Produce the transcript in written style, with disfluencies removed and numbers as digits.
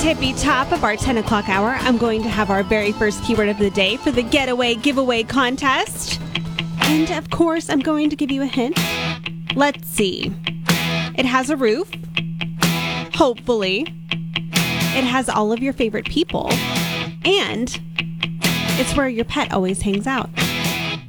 tippy top of our 10 o'clock hour, I'm going to have our very first keyword of the day for the Getaway Giveaway Contest. And, of course, I'm going to give you a hint. Let's see. It has a roof. Hopefully. It has all of your favorite people. And it's where your pet always hangs out.